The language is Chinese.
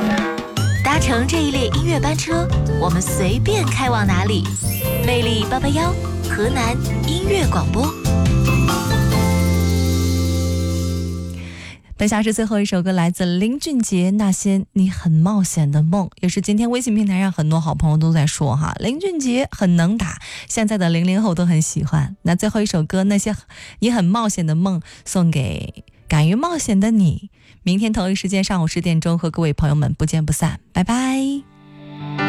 搭乘这一列音乐班车，我们随便开往哪里。魅力881，河南音乐广播。本小时最后一首歌来自林俊杰，那些你很冒险的梦，也是今天微信平台上很多好朋友都在说哈，林俊杰很能打，现在的00后都很喜欢。那最后一首歌，那些你很冒险的梦，送给敢于冒险的你。明天同一时间上午10点钟和各位朋友们不见不散，拜拜。